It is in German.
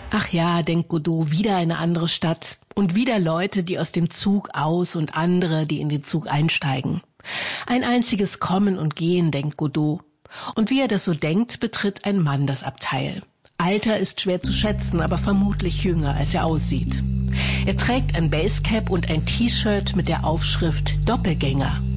Ach ja, denkt Godot, wieder eine andere Stadt und wieder Leute, die aus dem Zug aus und andere, die in den Zug einsteigen. Ein einziges Kommen und Gehen, denkt Godot. Und wie er das so denkt, betritt ein Mann das Abteil. Alter ist schwer zu schätzen, aber vermutlich jünger, als er aussieht. Er trägt ein Basecap und ein T-Shirt mit der Aufschrift Doppelgänger.